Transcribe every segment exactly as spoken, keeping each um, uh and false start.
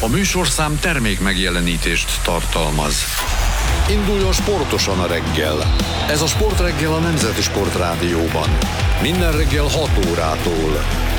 A műsorszám termék megjelenítést tartalmaz. Induljon sportosan a reggel. Ez a Sportreggel a Nemzeti Sportrádióban. Minden reggel hat órától.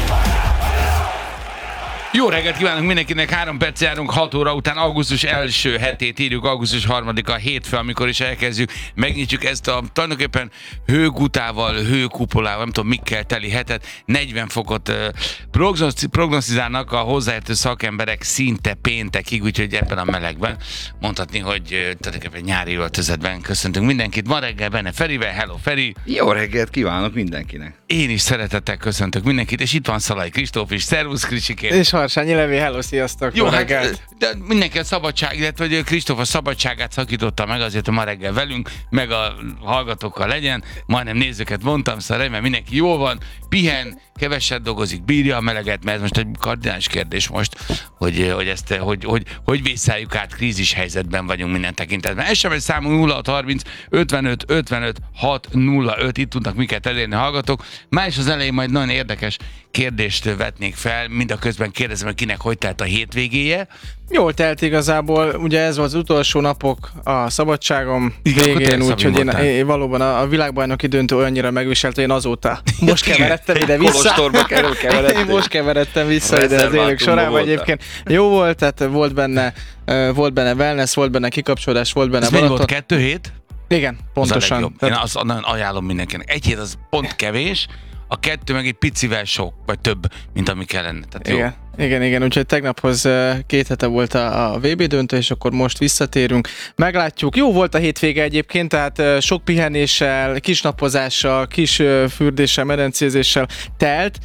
Jó reggelt kívánok mindenkinek, három perc járunk hat óra után, augusztus első hetét írjuk, augusztus harmadika a hétfő, amikor is elkezdjük, megnyitjuk ezt a tulajdonképpen hőgutával, hőkupolával, nem tudom mikkel teli hetet, negyven fokot uh, prognosztizálnak a hozzáértő szakemberek szinte péntekig, úgyhogy ebben a melegben mondhatni, hogy uh, tulajdonképpen nyári öltözetben köszöntünk mindenkit. Ma reggel benne Ferivel, hello Feri! Jó reggelt kívánok mindenkinek! Én is szeretettel köszöntök mindenkit, és itt van Szalai Kristóf is, szervusz Krisikét! És Harsányi Levi, hello, sziasztok! Jó, hát, de mindenki a szabadság, illetve hogy Kristóf a szabadságát szakította meg azért, hogy ma reggel velünk, meg a hallgatókkal legyen. Majdnem nézőket mondtam, szóval mert mindenki jól van, pihen, keveset dolgozik, bírja a meleget, mert ez most egy kardinális kérdés most, hogy, hogy ezt, hogy, hogy, hogy vészelljük át, krízis helyzetben vagyunk minden tekintetben. es em es számunk nulla hat harminc ötvenöt ötvenöt hat nulla öt, itt tudnak miket elérni a hallgatók. Május az elején majd nagyon érdekes kérdést vetnék fel, mindaközben kérdezem, hogy kinek hogy telt a hétvégéje. Jól telt igazából, ugye ez volt az utolsó napok a szabadságom Igen, végén, úgyhogy én, én valóban a, a világbajnoki döntő olyannyira megviselt, hogy én azóta most keveredtem ide vissza. Én most keveredtem vissza ide az élők során, egyébként jó volt, tehát volt benne, volt benne wellness, volt benne kikapcsolódás, volt benne Balaton. Ez volt kettő hét? Igen, pontosan. Az én azt nagyon ajánlom mindenkinek. Egy hét az pont kevés, a kettő meg egy picivel sok, vagy több, mint ami kellene. Tehát igen, jó. igen, igen, úgyhogy tegnaphoz két hete volt a, a vé bé döntő, és akkor most visszatérünk. Meglátjuk. Jó volt a hétvége egyébként, tehát sok pihenéssel, kis napozással, kis fürdéssel, medencézéssel telt,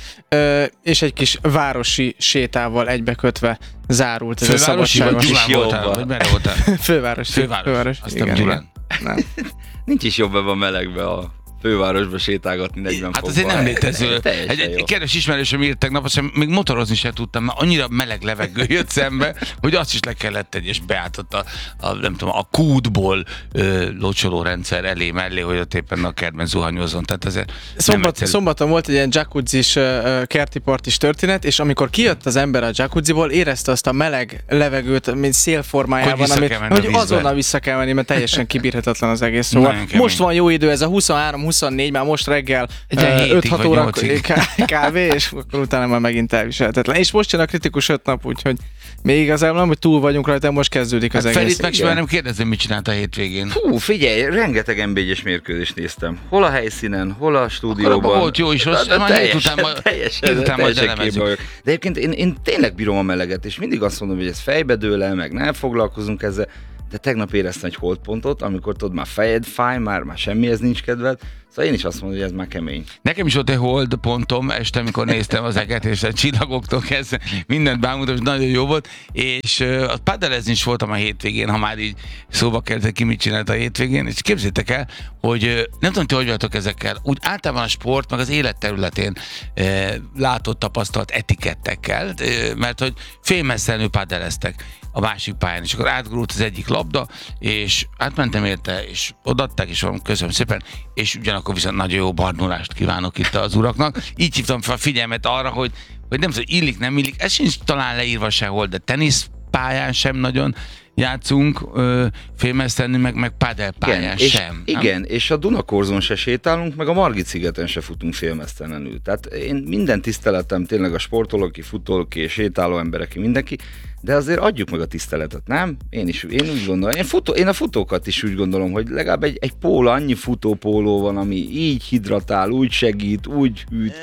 és egy kis városi sétával egybekötve zárult ez a szabadságos. Fővárosi vagy Gyulán voltál? Vagy merre voltál? Fővárosi. Főváros. Főváros. Azt Igen, nem Gyulán. Nem. Nincs is jobb ebben a melegbe a fővárosba sétálgatni negyven hát fokban. azért nem létező. Teljesen Egy, jó. egy kedves ismerősöm írt tegnap, azt még motorozni se tudtam, mert annyira meleg levegő jött szembe, hogy azt is le kellett tenni, és beálltott a, a, nem tudom, a kútból ö, locsoló rendszer elé mellé, hogy ott éppen a kertben zuhanyozzon. Tehát ezért Szombat, szombaton volt egy ilyen jacuzzis, uh, kerti partis történet, és amikor kijött az ember a jacuzziból, érezte azt a meleg levegőt, mint szélformájában, hogy, amit, hogy azonnal vissza kell menni, mert teljesen kibírhatatlan az egész. Szóval most van jó idő, ez a huszonhárom huszonnégy, már most reggel öt-hat óra kávé, és akkor utána már megint elviselhetetlen. És most jön a kritikus öt nap, úgyhogy még igazából nem, hogy túl vagyunk rajta, most kezdődik az hát egész. Felit meg sem nem kérdezem, mit csinált a hétvégén. Hú, figyelj, rengeteg en bé egyes mérkőzést néztem. Hol a helyszínen, hol a stúdióban. Akkor volt jó is, rossz, már hét után, teljesen, után majd elemezzük. De egyébként én, én tényleg bírom a meleget, és mindig azt mondom, hogy ez fejbe dől el, meg nem foglalkozunk ezzel. De tegnap éreztem egy holdpontot, amikor tudod, már fejed fáj, már, már semmihez nincs kedved. Szóval én is azt mondom, hogy ez már kemény. Nekem is ott egy hold pontom este, amikor néztem az eget, és a csillagoktól kezdve mindent bámultam, és nagyon jó volt. És uh, padelezni is voltam a hétvégén, ha már így szóba került, ki mit csinált a hétvégén. És képzeljétek el, hogy uh, nem tudom, ti hogy vagytok ezekkel. Úgy általában a sport, meg az élet területén uh, látott, tapasztalt etikettekkel, uh, mert hogy félmeztelenül padeleztek a másik pályán, és akkor átgurult az egyik labda, és átmentem érte, és odaadták, és van, köszönöm szépen, és ugyanakkor viszont nagyon jó barnulást kívánok itt az uraknak. Így hívtam fel a figyelmet arra, hogy, hogy nem tudom, illik, nem illik, ez sincs talán leírva sehol, de teniszpályán sem nagyon játszunk, félmeztelenül, meg, meg padelpályán igen, sem. És, igen, és a Dunakorzon se sétálunk, meg a Margit-szigeten se futunk félmeztelenül. Tehát én minden tiszteletem tényleg a sportolóki, futóki és sétáló embereki, mindenki, de azért adjuk meg a tiszteletet, nem? Én is, én úgy gondolom, én, futó, én a futókat is úgy gondolom, hogy legalább egy, egy póló, annyi futópóló van, ami így hidratál, úgy segít, úgy hűt,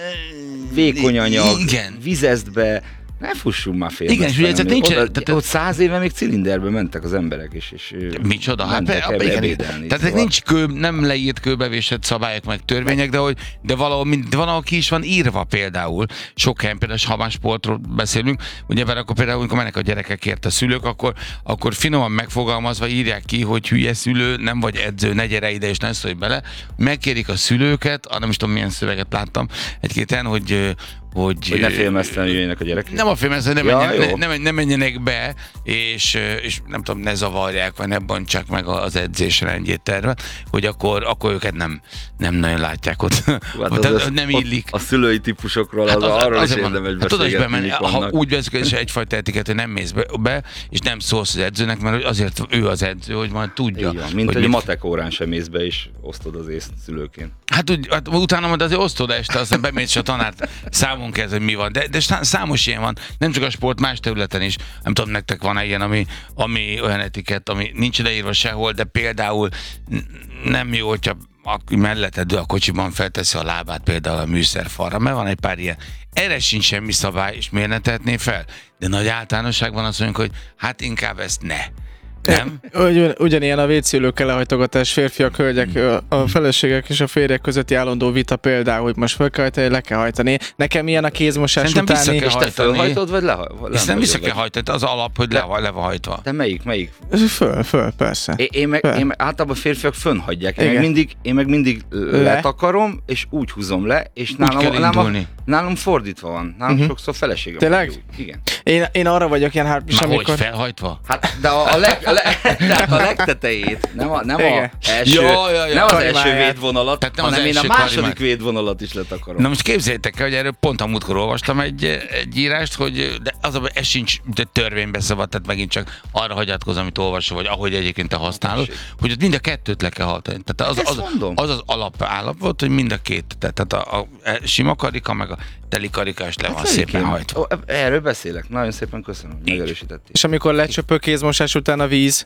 vékony anyag, igen. Vizezd be, ne fussunk már félmeztelenül. Igen, és ugye nincs... Oda, tehát, ott száz éve még cilinderbe mentek az emberek, és, és micsoda? Hát, hát, igen, ebédelni, tehát szóval. Nincs kő, nem leírt kőbevésett szabályok, meg törvények, de, hogy, de valahol, mind, valahol ki is van írva például. Sok helyen például, ha már sportról beszélünk, ugye, mert akkor például, amikor mennek a gyerekekért a szülők, akkor, akkor finoman megfogalmazva írják ki, hogy hülye szülő, nem vagy edző, ne gyere ide, és ne szólj bele. Megkérik a szülőket, nem is tudom milyen szöveget láttam egy-két helyen, hogy, hogy, Hogy ne félmeztelenüljenek a gyerekek? Nem a félmeztelen, nem, Ja, menjen, jó. ne, ne, ne menjenek be, és, és nem tudom, ne zavarják, vagy ne bontsák meg az edzés rendjét tervet, hogy akkor, akkor őket nem, nem nagyon látják ott. Hát ott, az, az, nem ott illik. a szülői típusokról, az, az, arról is érdemes hát oda is beszélgetni, bemenni, mik ha vannak. úgy veszük, és egyfajta etikett, hogy nem mész be, be, és nem szólsz az edzőnek, mert azért ő az edző, hogy majd tudja. Így van, mint hogy hogy a mit- matek órán sem mész be, és osztod az észt szülőként. Hát, úgy, hát utána majd azért osztod este, aztán bemész, és a tanár számon kezd, hogy mi van. De, de szá- számos ilyen van, nem csak a sport, más területen is. Nem tudom, nektek van ilyen, ami, ami olyan etikett, ami nincs leírva sehol, de például n- nem jó, hogyha aki melletted a kocsiban felteszi a lábát például a műszerfalra, mert van egy pár ilyen. Erre sincs semmi szabály, és miért ne tehetné fel? De nagy általánosságban azt mondjuk, hogy hát inkább ezt ne. Nem? Ugyan, ugyanilyen a vécélőkkel lehajtogatás, férfiak, hölgyek, a feleségek és a férjek közötti állandó vita például, hogy most fel kell hajtani, le kell hajtani. Nekem ilyen a kézmosás Szerintem vissza utáni... kell És te hajtani. fölhajtod, vagy le, Ezt nem vissza kell vagy? hajtani, az alap, hogy le, le van hajtva. De melyik, melyik? Föl, föl, persze. Én, én, meg, Fel. én meg általában férfiak fönnhagyják. Én meg, Igen. mindig, én meg mindig Le. letakarom, és úgy húzom le, és nálam, kell nálam, indulni. nálam fordítva van. Nálam uh-huh. sokszor feleségem. Tényleg? vagy úgy. Igen. Én, én arra vagyok ilyen hárpis, Már hogy amikor... felhajtva? Hát, de a, a, leg, a, leg, tehát a legtetejét, nem, a, nem, a Igen. első, Ja, ja, ja. nem az Karimáját. első védvonalat, Tehát nem az hanem én a első második karimát. védvonalat is letakarom. Na most képzeljétek el, hogy erről pont a múltkor olvastam egy, egy írást, hogy de az a, ez sincs de törvénybe szabad, tehát megint csak arra hagyatkozom, amit olvasol, vagy ahogy egyébként te használod, Tessék. hogy ott mind a kettőt le kell hajtani. Tehát az Ezt az, mondom. az, az alapállap volt, hogy mind a két, tehát a, a, a sima karika, meg a teli karika is le van szépen Egyébként- hajtva. Ó, Erről beszélek. Nagyon szépen köszönöm, hogy megerősítettél. És amikor lecsöpöl kézmosás után a víz,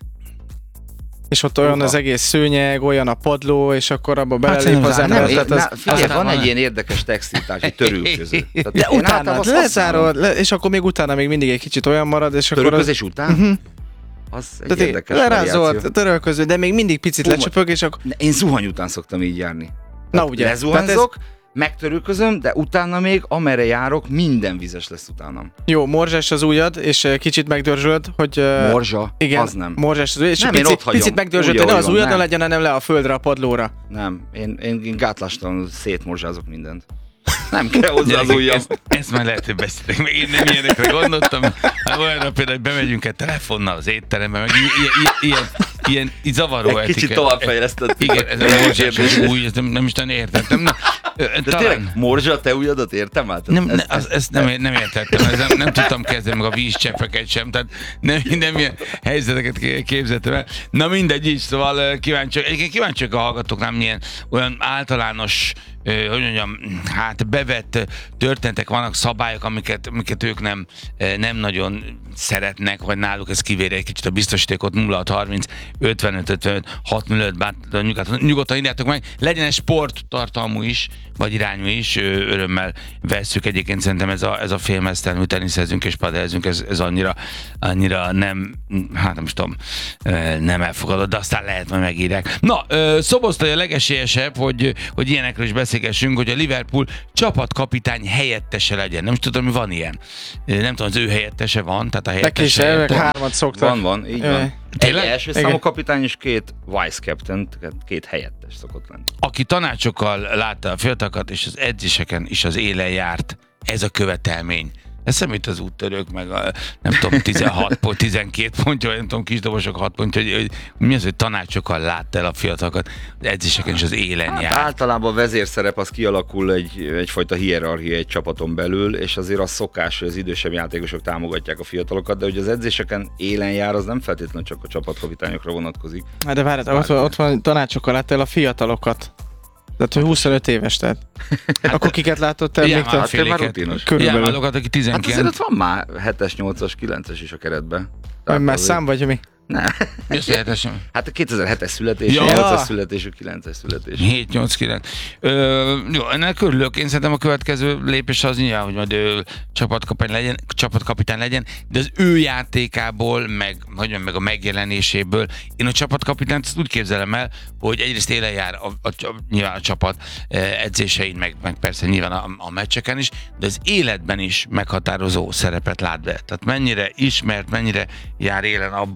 és ott olyan Uha. az egész szőnyeg, olyan a padló, és akkor abba belelép szerintem az zár- ember. Nem, én, Tehát na, az, figyelj, aztán van van- egy ilyen érdekes textiltárs, egy törülköző. Tehát de én utána általában azt használom. lezárod, le, és akkor még utána még mindig egy kicsit olyan marad, és akkor az, Törülközés után? Az egy tehát érdekes variáció. lerázolt, törölköző, de még mindig picit Hú, lecsöpög, és akkor... Ne, Én zuhany után szoktam így járni. Na ugye, Lezuhanyzok, megtörülközöm, de utána még amerre járok, minden vizes lesz utánam. jó, morzsás az ujjad, és eh, kicsit megdörzsöd, hogy... eh, Morzsa, igen, az nem. morzsás az ujjad, és Nem, nem, én picit, ott hagyom. picit megdörzsöd, Úgy, hogy ne ahogy az van, ujjadon nem. legyen, hanem le a földre, a padlóra. Nem, én, én, én gátlástalanul szétmorzsázok mindent. Nem kell hozzá az Gyerekek, ujjam. ezt, ezt már lehet, hogy beszélek. Meg én nem ilyenekre gondoltam. Hát olyanra például, hogy bemegyünk egy telefonnal az étterembe, meg ilyen, ilyen, ilyen, ilyen, ilyen zavaró Egy kicsit etikett. továbbfejlesztett. Igen, ez a morzsás új, ezt nem, nem is nagyon értettem. Na, ö, De talán, tényleg, morzsa, te ujjadat értem át? nem, Ez- ne, az, ezt nem, nem értettem, ez nem, nem tudtam kezdeni meg a vízcseppeket sem, tehát nem, nem ilyen helyzeteket ké- képzeltem el. Na mindegy is, szóval ö, kíváncsiak, egyébként kíváncsiak a hallgatók, nem ilyen olyan általános, ö, hogy mondjam, hát bevett történetek vannak, szabályok, amiket, amiket ők nem, ö, nem nagyon szeretnek, vagy náluk ez kivéri egy kicsit a biztosítékot. Nulla hat harminc ötvenöt ötvenöt hatvanöt, bár nyugodtan, nyugodtan írjátok meg, legyen egy sporttartalmú is, vagy irányú is, ö, örömmel vesszük. Egyébként szerintem ez a, ez a félmeztelenül teniszezünk és padelezünk, ez, ez annyira, annyira nem, hát nem is tudom, ö, nem elfogadott, de aztán lehet, majd megírják. Na, ö, Szoboszlai a legesélyesebb, hogy, hogy ilyenekről is beszélgessünk, hogy a Liverpool csapatkapitány helyettese legyen. Nem is tudom, mi van ilyen. Ö, Nem tudom, az ő helyettese van, tehát a Neki helyettese. is elvek helyettese- hármat szoktak. Van, van, így Jaj. van. Egy Tényleg? első Igen. számú kapitány és két vice captain, két helyettes szokott lenni. Aki tanácsokkal látta a fiatalokat, és az edzéseken is az élen járt, ez a követelmény. Ez szemít az úttörők, meg a, nem tudom, tizenhat pont, tizenkét pontja, vagy nem tudom, kisdobosok hat pontja, hogy, hogy mi az, hogy tanácsokkal látta el a fiatalokat, az edzéseken is az élen Hát járt. általában a vezérszerep az kialakul egy, egyfajta hierarchia egy csapaton belül, és azért az szokás, hogy az idősebb játékosok támogatják a fiatalokat, de hogy az edzéseken élen jár, az nem feltétlenül csak a csapatkapitányokra vonatkozik. Hát de várj, ott, van- ott van tanácsokkal látta el a fiatalokat. Tehát, hogy huszonöt éves, tehát. Akkor kiket látott el még Jámán te? Hát te már féléket. rutinos. Körülbelül. Jámálokat, aki Hát azért tizenkilenc. ott van már hetes, nyolcas, kilences is a keretben. Tehát Már azért- szám vagy mi? Nem. Mi az lehetesen? Hát a kétezer-hetes születés, Ja. nyolcas születésű, kilences születés. hét nyolc kilenc. Ö, jó, ennek örülök. Én szerintem a következő lépés az nyilván, hogy majd ő csapatkapitány legyen, csapatkapitány legyen, de az ő játékából, meg, hogy mondjam, meg a megjelenéséből, én a csapatkapitányt azt úgy képzelem el, hogy egyrészt élen jár a, a, a, nyilván a csapat eh, edzésein, meg, meg persze nyilván a, a meccseken is, de az életben is meghatározó szerepet lát be. Tehát mennyire ismert, mennyire jár élen abban például,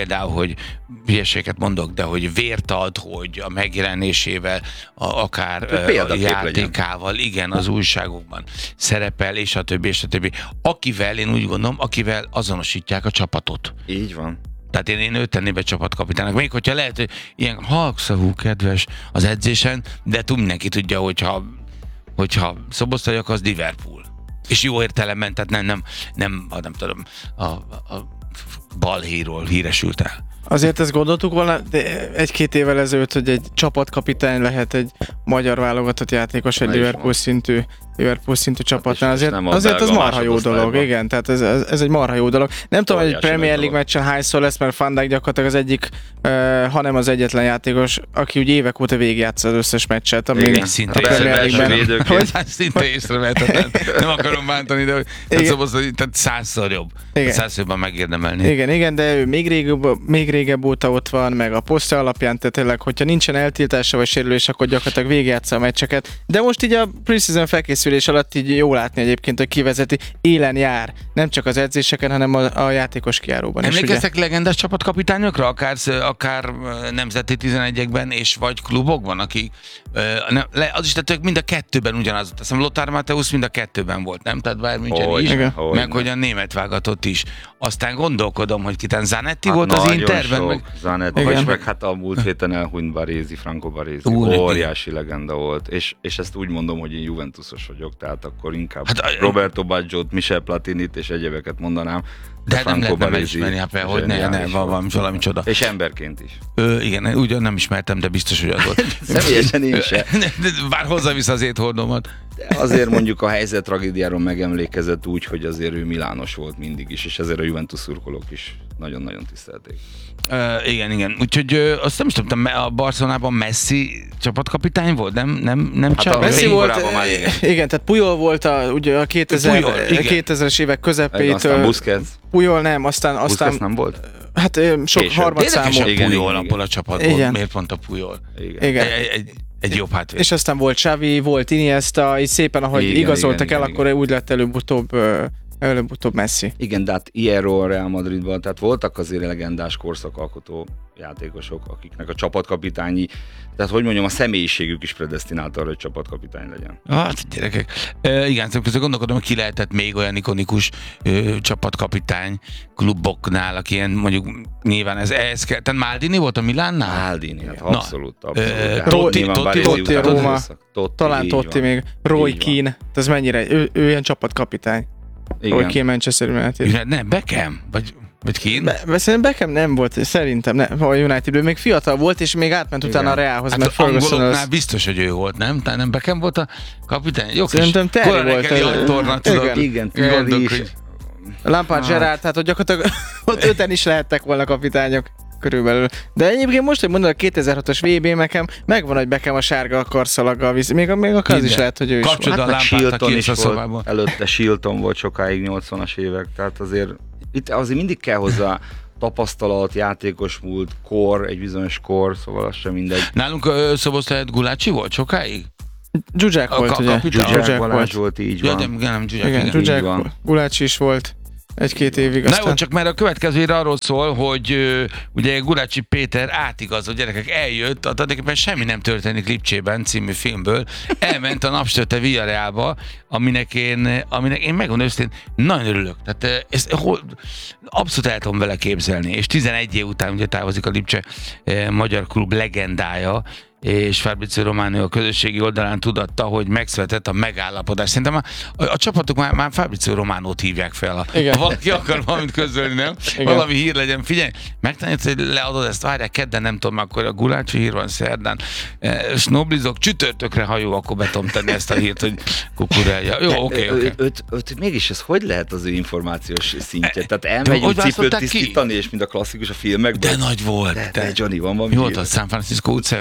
például, hogy hülyeséget mondok, de hogy vért ad, hogy a megjelenésével, a, akár a játékával, legyen. Igen, az újságokban szerepel, és a többi, és a többi. Akivel, én úgy gondolom, akivel azonosítják a csapatot. Így van. Tehát én, én őt tenném be csapatkapitánynak. Még hogyha lehet, hogy ilyen halkszavú, kedves az edzésen, de tud, mindenki tudja, hogyha, hogyha Szoboszlai, akkor az Liverpool. És jó értelemben, tehát nem, nem, nem, nem tudom, a, a balhéról híresült el. Azért ezt gondoltuk volna de egy-két évvel ezelőtt, hogy egy csapatkapitány lehet egy magyar válogatott játékos, egy Liverpool szintű, Liverpool szintű csapatnál. Azért, azért ez marha jó dolog, igen, tehát ez, ez, ez egy marha jó dolog. Nem tudom, hogy egy Premier League meccsen hányszor lesz, mert Van Dijk gyakorlatilag az egyik, uh, hanem az egyetlen játékos, aki úgy évek óta végigjátsza az összes meccset. Igen, szinte észrevehetetlen. Szinte észrevehetetlen. Nem akarom bántani, de tehát százszor jobb. Százszorban megérdemelni. Igen, igen, de ő még régebb, még régebb óta ott van, meg a posztja alapján, tehát tényleg, hogyha nincsen eltiltása vagy sérülés, akkor gyakorlatilag végigjátsza a meccseket. De most így a preseason felkészülés alatt így jó látni egyébként, hogy kivezeti, élen jár, nem csak az edzéseken, hanem a, a játékos kijáróban is. Emlékeztek legendás csapatkapitányokra, akár, akár nemzeti tizenegyekben és vagy klubokban, akik nem, az is tettük mind a kettőben ugyanaz. Azt hiszem Lothar Matthäus mind a kettőben volt, nem? Tehát Bayern München is, igen. meg hogy a német válogatott is. Aztán gondolkodom, hogy kitán Zanetti hát volt az Interben. Meg... Zanetti, és meg hát a múlt héten elhunyt Baresi, Franco Baresi. Óriási legenda volt. És, és ezt úgy mondom, hogy én Juventusos vagyok, tehát akkor inkább hát, Roberto Baggiót, Michel Platinit és egyebeket mondanám. De, de nem lehet nem elismerni, hát be, hogy ne, ne, van valami, valami csoda. És emberként is. Ö, igen, ugyan nem ismertem, de biztos, hogy az volt. Személyesen én se. Bár hozzavisz az éthordómat. De azért mondjuk a helyzet tragédiáról megemlékezett úgy, hogy azért ő Milános volt mindig is, és ezért a Juventus szurkolók is nagyon-nagyon tisztelték. Uh, igen, igen. Úgyhogy uh, azt nem is tudtam, a Barcelonában Messi csapatkapitány volt, nem? nem, nem hát a Messi volt, már igen. igen, tehát Puyol volt a, ugye a kétezer, kétezres évek közepétől. Aztán Busquets. Puyol nem, aztán... aztán Busquets nem volt? Hát sok harmadszámú. Igen, Puyol abból a csapatból. Igen. Miért pont a Puyol? Igen. igen. Egy, egy, egy jobb hátvéd. És aztán volt Xavi, volt Iniesta, így szépen, ahogy igen, igazoltak igen, el, igen, akkor igen. úgy lett előbb-utóbb előbb-utóbb Messi. Igen, de hát ilyenről a Real Madridban, tehát voltak azért legendás korszakalkotó játékosok, akiknek a csapatkapitányi, tehát hogy mondjam, a személyiségük is predesztinálta arra, hogy csapatkapitány legyen. Hát gyerekek, e, igen, közben gondolkodom, hogy ki lehetett még olyan ikonikus ö, csapatkapitány kluboknál, aki ilyen mondjuk nyilván ez ehhez kell. Tehát Maldini volt a Milánnál? Maldini, hát abszolút, abszolút. E, Totti, Totti, Totti, Róma, talán Totti még, Roy Keane, ez mennyire, ő, ő ilyen csapatkapitány. Roy Keane Manchester United. Nem, Beckham, vagy... Vagy ki? Be, szerintem Beckham nem volt, szerintem nem, a Unitedből még fiatal volt, és még átment igen. utána a Realhoz, hát mert Ferguson az... biztos, hogy ő volt, nem? Tehát nem Beckham volt a kapitány? Jó szerintem Terry volt. Terry torna, tudod? Igen, Terry is. Hogy... Lampard, hát. Gerrard, tehát hogy gyakorlatilag ott öten is lehettek volna kapitányok körülbelül. De egyébként most, hogy mondod, a kétezer-hatos vé bé nekem megvan, hogy Beckham a sárga karszalaggal visz. Még, még akár az is lehet, hogy ő is volt. Hát meg Shilton is volt. Előtte Shilton volt sokáig, nyolcvanas évek, tehát azért itt azért mindig kell hozzá tapasztalat, játékos múlt, kor, egy bizonyos kor, szóval az sem mindegy. Nálunk uh, Szoboszlai Gulácsi volt sokáig? Dzsuzsák volt, ugye? Dzsuzsák Balázs volt, így van. Ja, de nem Dzsuzsák, igen. Dzsuzsák, Gulácsi is volt. Egy-két évig aztán... Na jó, csak mert a következő ér arról szól, hogy uh, ugye Gulácsi Péter átigazol, gyerekek, eljött, a tulajdonképpen semmi nem történik Lipcsében című filmből, elment a Napstötte Villarrealba, aminek én, aminek én megmondom őszintén, nagyon örülök. Tehát ezt hol, abszolút el tudom vele képzelni, és tizenegy év után ugye távozik a Lipcse eh, magyar klub legendája, és Fabrizio Romano a közösségi oldalán tudatta, hogy megszületett a megállapodás. Szerintem a, a, a csapatok már, már Fabrizio Románót hívják fel. Ha, ha valaki akar valamit közölni, nem? Igen. Valami hír legyen. Figyelj, megtanítod, hogy leadod ezt, várják, kedden nem tudom, akkor a Gulácsi hír van szerdán. E, snoblizok, csütörtökre, ha jó, akkor be tudom tenni ezt a hírt, hogy kukurálja. Jó, oké, oké. Mégis ez hogy lehet az ő információs szintje? Tehát elmegyünk cipőt tisztítani, és mind a klasszikus a filmekben. De nagy volt. De, de Johnny, van valami mi volt az San Francisco utcája, nem is tudom.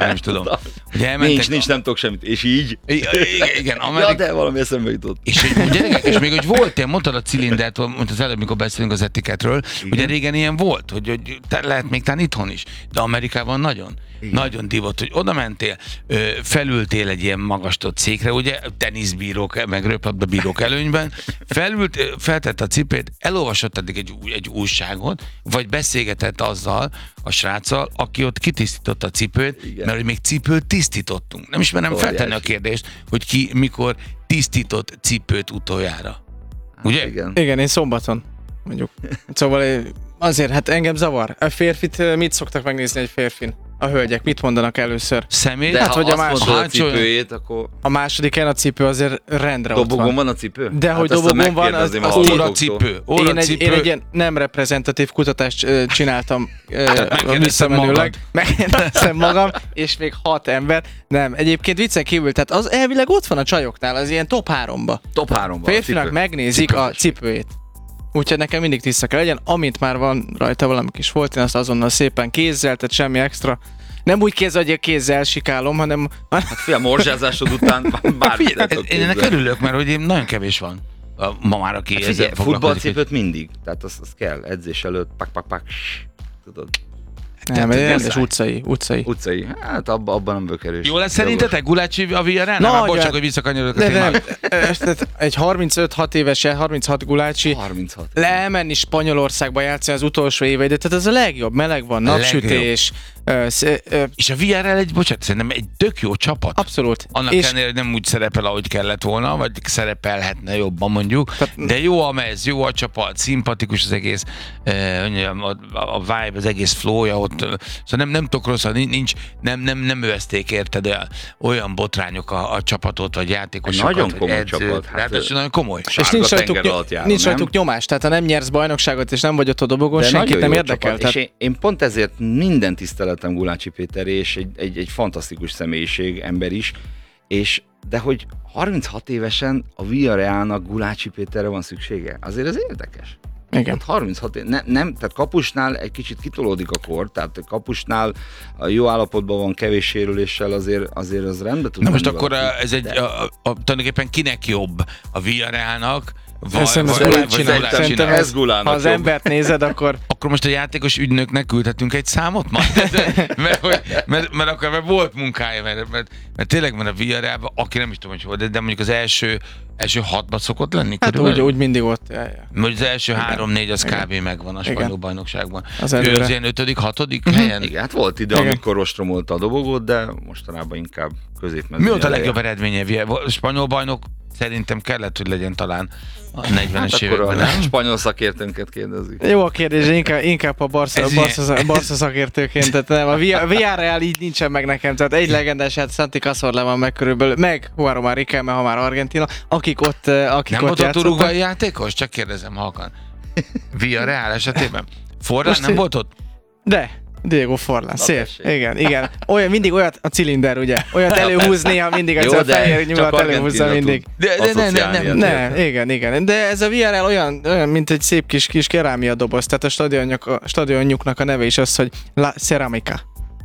ugye elmentek Nincs, nincs, nem tudok semmit. És így? I- i- igen, Ja, Amerik... de valami eszembe jutott. És hogy ugye gyerekek, és még hogy volt ilyen, mondtad a cilindert, mint az előbb, mikor beszélünk az etiketről, ugye régen ilyen volt, hogy, hogy te, lehet még talán itthon is, de Amerikában nagyon, igen. nagyon divott, hogy oda mentél, ö, felültél egy ilyen magastott székre, ugye teniszbírók, meg röplabdabírók előnyben, felült, feltett a cipőt, elolvasott eddig egy, egy újságot, vagy beszélgetett azzal a sráccal, aki ott kitisztította a cipőt, igen. mert hogy még cipőt tisztítottunk. Nem is merem feltenni a kérdést, hogy ki mikor tisztított cipőt utoljára. Ugye? Igen. Igen, én szombaton mondjuk. Szóval eh, azért, hát engem zavar. A férfit eh, mit szoktak megnézni egy férfin? A hölgyek mit mondanak először? Szemét? De Hát, ha hogy a azt más- mondod a hátsó- cipőjét, akkor A másodikén a cipő azért rendre ott dobogon van. van a cipő? De hogy ezt dobogon van, megkérdezném az- a az Óra hallgatóktól. cipő. Óra Én egy, cipő. én egy ilyen nem reprezentatív kutatást ö, csináltam ö, megkérdeztem visszamenőleg. Megkérdeztem magam, és még hat ember. Nem, egyébként viccen kívül, tehát az elvileg ott van a csajoknál, az ilyen top háromba. Top háromban. Férfinak megnézik a Cipős. cipőjét. Úgyhogy nekem mindig tiszta kell legyen, amint már van rajta valami kis volt, én azt azonnal szépen kézzel, tehát semmi extra. Nem úgy kézzel, hogy a kézzel sikálom, hanem... Hát fél morzsázásod után bármit Figyelj, tudok én ennek képzelni. örülök, mert hogy nagyon kevés van a, ma már, aki Hát ezzel figyelj, foglalkozik. futballcipőt mindig. Tehát az, az kell, edzés előtt, pak, pak, pak, ssss, tudod. Nem, egy rendes muszáj. utcai, utcai. Utcai, hát abba, abban nem bökerős. Jó lesz szerintetek Gulácsi a Villarreal? Nem, Na, már bocs, ugye- csak, hogy visszakanyarodok a De nem, témára. ez- tehát egy harmincöt-hat éves, harminchat Gulácsi harminchat. lemenni Spanyolországba játszani az utolsó éveidet, tehát ez a legjobb, meleg van, A napsütés, ö, sz- ö, És a Villarreal egy, bocsánat, szerintem egy tök jó csapat. abszolút. Annak és ellenére, hogy nem úgy szerepel, ahogy kellett volna, vagy szerepelhetne jobban mondjuk, de jó a mez, jó a csapat, szimpatikus az egész, eh, mondjam, a, a vibe, az egész flowja ott, eh, szóval nem, nem tudok rosszat, nincs, nem, nem, nem övezték érted olyan, olyan botrányok a, a csapatot, vagy játékosokat, Nagyon vagy komoly edzőt. csapat, hát, Ráadásul nagyon komoly. és Sárga nincs tenger rajtuk, alatt járó, nincs nem? rajtuk nyomás, tehát ha nem nyersz bajnokságot és nem vagy ott a dobogon, De senkit nagyon nem jó érdekel. csapat, Tehát, és én, én pont ezért minden tiszteletem Gulácsi Péteré, és egy, egy, egy fantasztikus személyiség, ember is, és de hogy harminchat évesen a Villarrealnak Gulácsi Péterre van szüksége, azért ez érdekes. igen. Tehát harminchat év, ne, nem, tehát kapusnál egy kicsit kitolódik a kor, tehát kapusnál a jó állapotban van, kevés sérüléssel, azért, azért az rendben tud Na most menni akkor valaki. eh, ez egy, De- a, a, a, tulajdonképpen kinek jobb? A Villarrealnak? Vagy, Szerintem ez vagy- Gulácsinak. vagy Gulácsinak? Szerintem Ez ez, Gulának ha az jobb. embert nézed, akkor Akkor most a játékos ügynöknek küldhetünk egy számot majd? mert, hogy, mert, mert akkor mert volt munkája, mert, mert, mert tényleg mert a Villarrealban, aki nem is tudom, hogy hol, de, de mondjuk az első, első hatban szokott lenni? hát körülbelül? úgy, úgy mindig ott. Ja, ja. Vagy az első három-négy az Igen. kb. Megvan a spanyol Igen. bajnokságban. Az Ő előre. az ilyen ötödik, hatodik helyen? Igen, hát volt ide, Igen. amikor rostromolta a dobogót, de mostanában inkább középmezőny. Mi volt a eleje. legjobb eredménye? Villarreal? A spanyol bajnok szerintem kellett, hogy legyen talán a negyvenes Hát akkor években, a nem? spanyol szakértőnket kérdezzük. Jó a kérdés, de inkább, inkább a Barca, Ez Barca, Barca szakértőként, tehát nem, a Via- Villarreal így nincsen meg nekem, tehát egy legendás, hát Santi Cazorla van meg körülbelül, meg Juan Riquelme, ha már Argentina, akik ott, eh, akik Nem ott volt ott játszottak. uruguayi játékos? Csak kérdezem halkan. Villarreal esetében? Forrán Most nem én- volt ott? De, Diego Forlán, szép, tessék. igen, igen. Olyan, mindig olyat, a cilinder ugye, olyat előhúz néha mindig, ez Jó, a de fehér csak nyulat előhúzza Argentína mindig. tud De- de nem, nem, asszociálni nem, a Nem, térre. igen, igen. De ez a Villarreal olyan, olyan, mint egy szép kis, kis kerámia doboz, tehát a stadionjuk, a stadionjuknak a neve is az, hogy La Ceramica.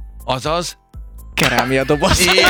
Azaz? Kerámia doboz. Igen.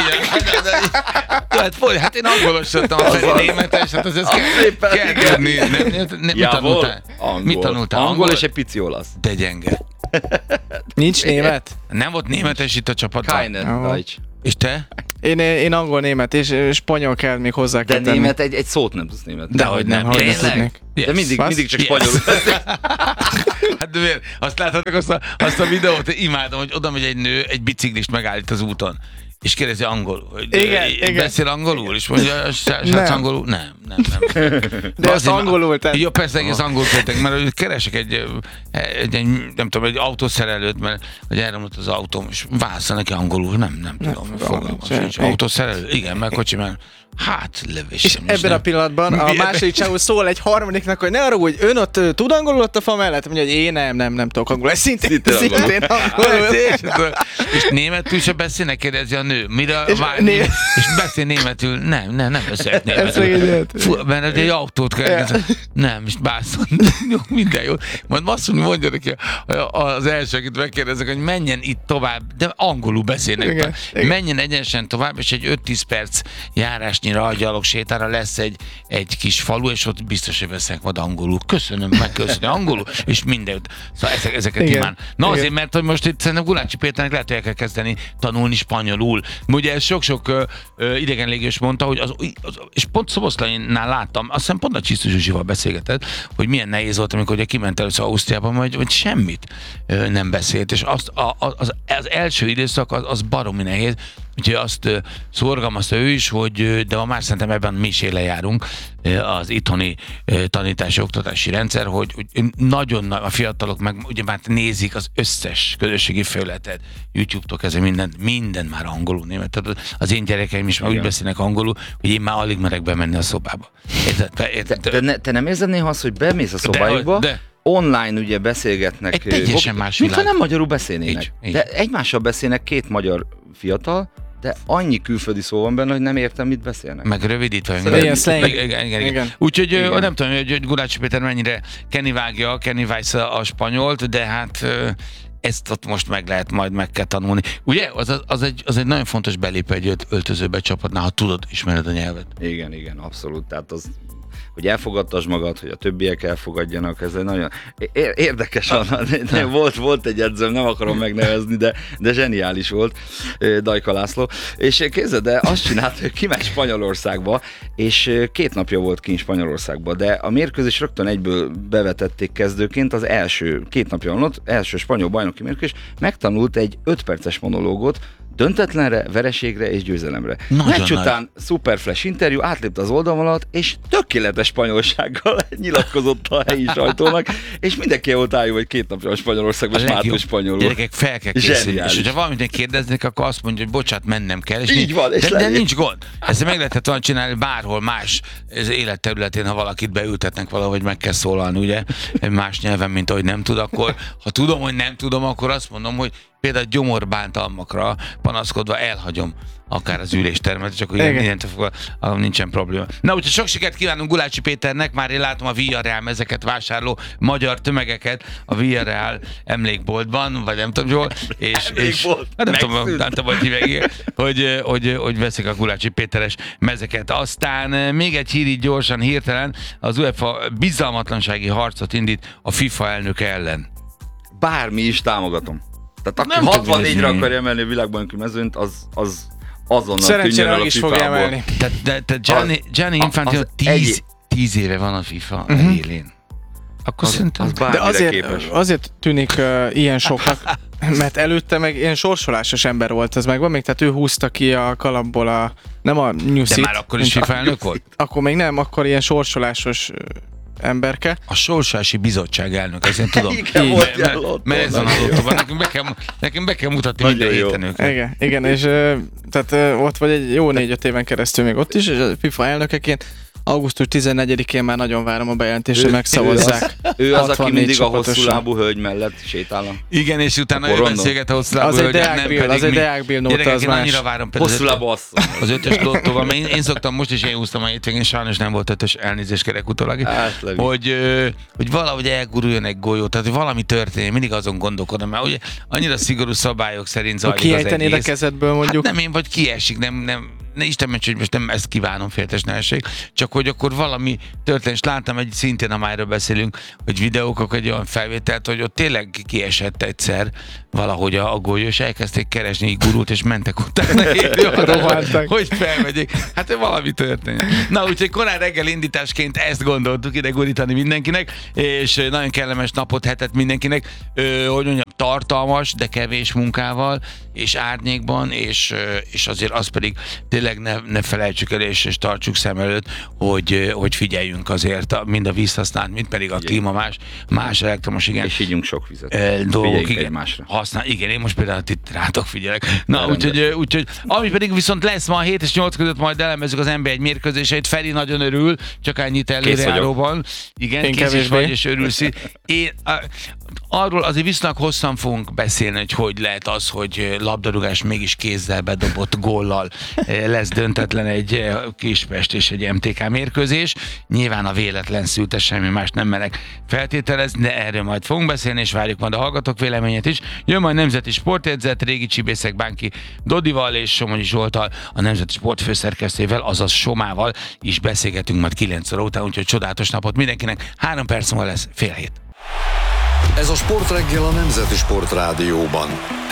Hát, foly, hát én angolosodtam a Feri németes, hát az ez kell, szépen, kell igen. tudni. Nem, nem, nem, mit Javol? tanultál? Angol. Mit tanultál? Angol és egy pici olasz. De gyenge. Nincs német? Nem volt németes itt a csapatban? Keine Jó. Deutsch. És te? Én, én angol, német és ö, spanyol kell még hozzá De kell tenni. német, egy, egy szót nem tudsz német. Dehogy nem, hogy ne Tényleg? tudnék. Yes. De mindig, Fasz? mindig csak Yes. spanyolul beszél. Hát de miért? Azt láthatok azt a, azt a videót, imádom, hogy oda megy egy nő, egy biciklist megállít az úton. És kérdezi angolul, hogy Igen, ö, igen. beszél angolul? És mondja, a srác Nem. angolul? Nem, nem, nem. De ezt Azért- angolul tett. Jó, persze, egész angol kértek, mert hogy keresek egy, egy, egy, nem tudom, egy autószerelőt, mert hogy elromlott az autóm, és válaszol neki angolul, nem, nem tudom, fogalmam fogalmam sincs. sincs. Autószerelő? Igen, mert kocsi, mert Hát, lövés. És ebben a pillanatban a második csávó szól egy harmadiknak, hogy ne arra, hogy ön ott ö, tud angolul ott a fa mellett, mondja, hogy én nem, nem, nem tudok angolul. Ez szintén, Szintén szintén angolul. És németül se beszélnek, kérdezi a nő. Mire És vár, né- és beszél németül. Nem, nem, nem beszélt Ez németül. szegény. Fú, mert egy autót kell. Nem, és bászol. Jó, minden jó. Majd azt mondja neki az első, akit megkérdezek, hogy menjen itt tovább, de angolul beszélnek. Igen, igen. Menjen egyenesen tovább, és egy öt-tíz perc járásnyira a gyalog sétára lesz egy, egy kis falu, és ott biztos, hogy veszek majd angolul. Köszönöm, megköszönöm angolul, és mindent. Szóval ezek, ezeket Igen, imán. Na igen. azért, mert hogy most itt szerintem Gulácsi Péternek lehet, hogy el kell kezdeni tanulni spanyolul. Ugye ez sok-sok ö, ö, idegen légős mondta, hogy az, az, és pont Szoboszlainál láttam, azt hiszem pont a Csisztus Zsuzsival beszélgetett, hogy milyen nehéz volt, amikor ugye kiment először Ausztriában, hogy, hogy semmit ö, nem beszélt, és azt, a, az, az első időszak az, az baromi nehéz, úgyhogy azt ö, szorgalmazta ő is, hogy ö, de ma már szerintem ebben mi is éle járunk, ö, az itthoni ö, tanítási, oktatási rendszer, hogy, hogy nagyon nagy, a fiatalok meg ugye már nézik az összes közösségi felületet, YouTube-tól kezdve mindent, minden már angolul német. Tehát az én gyerekeim is már úgy beszélnek angolul, hogy én már alig merek bemenni a szobába. Érted? Érted? De, de ne, te nem érzed néha azt, hogy bemész a szobájukba, de- online ugye beszélgetnek, Egy teljesen ok- más mintha világ. nem magyarul beszélnének. Így, így. De egymással beszélnek két magyar fiatal, de annyi külföldi szó van benne, hogy nem értem, mit beszélnek. Meg rövidítve. Szóval ilyen slang. Igen, igen, igen. Igen. Úgyhogy Igen. igen. Nem tudom, hogy hogy Gulácsi Péter mennyire Kenny vágja, Kenny Weiss a a spanyolt, de hát ö, ezt ott most meg lehet, majd meg kell tanulni. Ugye? Az, az, az, egy, az egy nagyon fontos belépő egy ölt- öltözőbe csapatnál, ha tudod, ismered a nyelvet. Igen, igen, abszolút. Tehát az, hogy elfogadtasd magad, hogy a többiek elfogadjanak, ez egy nagyon é- érdekes. Ah, Ah, volt, volt egy edzőm, nem akarom megnevezni, de, de zseniális volt, Dajka László. És képzeld, de azt csinált, hogy kimegy Spanyolországba, és két napja volt kint Spanyolországba, de a mérkőzés rögtön egyből bevetették kezdőként az első, két napja van ott, első spanyol bajnoki mérkőzés, megtanult egy öt perces monológot, döntetlenre, vereségre és győzelemre. Nagyon Meccs nagy. után szuper flash interjú, átlépte az oldalvonalat, és tökéletes spanyolsággal nyilatkozott a helyi sajtónak, és mindenki volt álló, hogy két napja a Spanyolországban, és már tud spanyolul. Gyerekek, fel kell készülni. Zseniális. És hogyha valamit kérdeznek, akkor azt mondja, hogy bocsánat, mennem kell. És Így nincs, van, és de, de lejjebb. nincs gond. Ezt meg lehetett volna csinálni bárhol más az életterületén, ha valakit beültetnek valahogy, meg kell szólalni, ugye, más nyelven, mint ahogy nem tud, akkor ha tudom, hogy nem tudom, akkor azt mondom, hogy például gyomorbántalmakra panaszkodva elhagyom akár az üléstermet, csak hogy Igen. mindent fogva, nincsen probléma. Na, úgyhogy sok sikert kívánunk Gulácsi Péternek, már én látom a Villarreal ezeket vásárló magyar tömegeket a Villarreal emlékboltban, vagy nem tudom jól, és, és Emlékbolt. hát nem tudom, Megszűnt. nem tudom, hogy hívják, hogy, hogy, hogy veszik a Gulácsi Péteres mezeket. Aztán még egy hír így gyorsan, hirtelen, az UEFA bizalmatlansági harcot indít a FIFA elnöke ellen. Bármi is támogatom. Tehát aki Nem tud hatvannégyre nézni. akarja emelni a világbajnoki mezőnyt, az, az azonnal Szerencsére tűnjön el meg a is fogja fifából. emelni. De, de, de Gianni, Gianni Infantino az tíz, egy- tíz éve van a FIFA Mhm. élén. Akkor Az, szerintem... az De bármire azért, képes. azért tűnik uh, ilyen soknak, mert előtte meg ilyen sorsolásos ember volt, ez megvan még, tehát ő húzta ki a kalapból a, nem a De Newsit. már akkor is FIFA elnök volt? Akkor még nem, akkor ilyen sorsolásos ö, emberke. A Sorsási Bizottság elnök, ezt én tudom. Igen, Így. volt Mert, ilyen lottó, mert ez van nagyon az jó. otthonban, nekünk be kell, nekünk be kell mutatni Nagyon minden jó. héten őket. Igen, igen, és ö, tehát ö, ott vagy egy jó négy-öt éven keresztül még ott is, és a FIFA elnökeként augusztus tizennegyedikén már nagyon várom a bejelentést, hogy megszavazzák. Ő az, aki hatvannégy mindig a csapatosan. hosszú lábú hölgy mellett sétálna. Igen, és utána A ő porondon. beszélget a hosszú lábú Az egy hölgyel, Deák nem Bill, pedig az egy mi. Deák Bill nóta, Gyerekek, az én más. annyira várom például Hosszú az lábú ötös- asszony. az ötös lottóval, mert én, én szoktam most is, én úsztam a hétvégén, sajnos nem volt ötös, elnézést kérek utólag, Hát, Levi. hogy, ö, hogy valahogy elguruljon egy golyó, tehát hogy valami történik, mindig azon gondolkodom, mert ugye annyira szigorú szabályok szerint Ha zajlik az kiejtenéd a egész. kezedből mondjuk. Hát nem én, vagy kiesik, nem, nem, ne Isten ments, hogy most nem ezt kívánom, féltes ne essék, csak hogy akkor valami történt, és láttam egy szintén, ha már erről beszélünk, hogy videók, egy olyan felvételt, hogy ott tényleg kiesett egyszer valahogy a, a golyó, és elkezdték keresni így gurult, és mentek utána érni arra, Rohantak. hogy felvegyék. Hát valami történt. Na, úgyhogy korán reggel indításként ezt gondoltuk ide gurítani mindenkinek, és nagyon kellemes napot, hetet mindenkinek, ö, hogy mondjam, tartalmas, de kevés munkával, és árnyékban, és, ö, és azért az pedig tényleg tényleg ne, ne felejtsük el és, és tartsuk szem előtt, hogy, hogy figyeljünk azért a, mind a vízhasználat, mind pedig a klíma más, más elektromos, igen. És ígyunk sok vizet. E, dolgok, igen. Egymásra. Használ, igen, én most például itt rátok figyelek. Na, úgyhogy, úgyhogy, ami pedig viszont lesz ma a hét és nyolc között, majd elemezzük az en bé egy mérkőzéseit. Feri nagyon örül, csak annyit előrejáróban. Igen, én kész is kevésbé. vagy, és örülsz. Én, a, arról azért viszonylag hosszan fogunk beszélni, hogy hogy lehet az, hogy labdarúgás mégis kézzel bedobott góllal lesz döntetlen egy Kispest és egy em té ká mérkőzés. Nyilván a véletlen szülte, semmi más nem merek feltételezni, de erről majd fogunk beszélni, és várjuk majd a hallgatók véleményét is. Jön majd Nemzeti Sportjegyzet, Régi Csibészek Bánki Dodival és Somonyi Zsolttal, a Nemzeti Sport főszerkesztőjével, azaz Somával is beszélgetünk majd kilenc óra után, úgyhogy csodálatos napot mindenkinek. Három perc múlva lesz fél hét. Ez a Sportreggel a Nemzeti Sport Rádióban.